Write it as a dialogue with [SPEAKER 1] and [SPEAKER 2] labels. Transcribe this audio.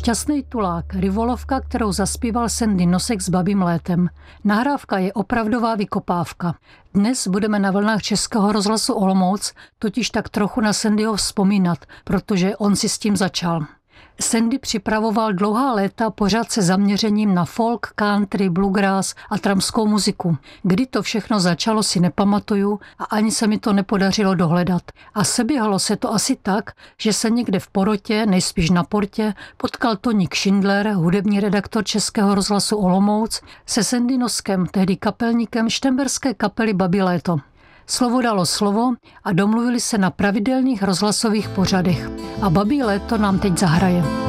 [SPEAKER 1] Šťastný tulák, rivolovka, kterou zaspíval Sandy Nosek s Babím létem. Nahrávka je opravdová vykopávka. Dnes budeme na vlnách Českého rozhlasu Olomouc totiž tak trochu na Sandyho vzpomínat, protože on si s tím začal. Sandy připravoval dlouhá léta pořad se zaměřením na folk, country, bluegrass a tramskou muziku. Kdy to všechno začalo, si nepamatuju a ani se mi to nepodařilo dohledat. A seběhalo se to asi tak, že se někde v porotě, nejspíš na portě, potkal Toník Šindler, hudební redaktor Českého rozhlasu Olomouc, se Sandy Noskem, tehdy kapelníkem šternberské kapely Babí léto. Slovo dalo slovo a domluvili se na pravidelných rozhlasových pořadech. A Babí léto nám teď zahraje.